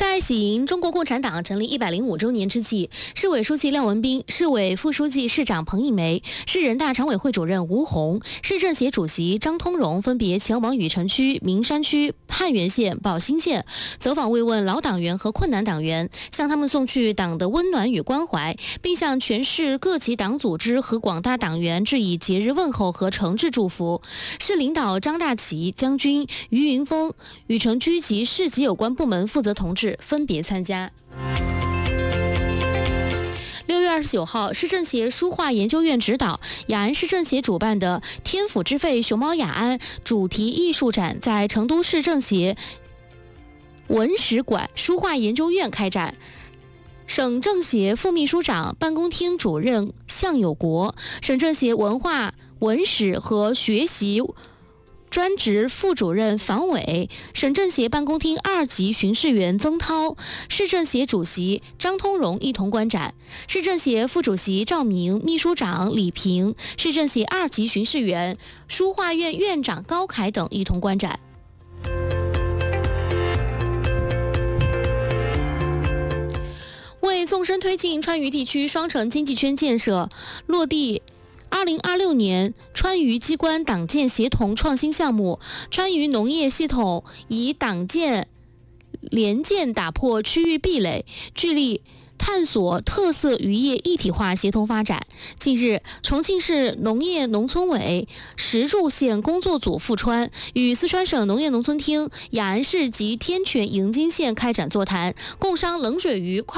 在喜迎中国共产党成立105周年之际，市委书记廖文斌、市委副书记、市长彭一梅、市人大常委会主任吴红、市政协主席张通荣分别前往禹城区、名山区、汉源县、宝兴县走访慰问老党员和困难党员，向他们送去党的温暖与关怀，并向全市各级党组织和广大党员致以节日问候和诚挚祝福。市领导张大奇将军、于云峰、禹城区及市级有关部门负责同志分别参加。6月29号，市政协书画研究院指导，雅安市政协主办的“天府之肺熊猫雅安”主题艺术展在成都市政协文史馆书画研究院开展。省政协副秘书长、办公厅主任向有国，省政协文化、文史和学习专职副主任房伟，省政协办公厅2级巡视员曾涛，市政协主席张通荣一同观展，市政协副主席赵明、秘书长李平，市政协2级巡视员书画院院长高凯等一同观展。为纵深推进川渝地区双城经济圈建设落地2026年川渝机关党建协同创新项目，川渝农业系统以党建联建打破区域壁垒，致力探索特色渔业一体化协同发展。近日，重庆市农业农村委石柱县工作组赴川，与四川省农业农村厅、雅安市及天全迎津县开展座谈，共商冷水鱼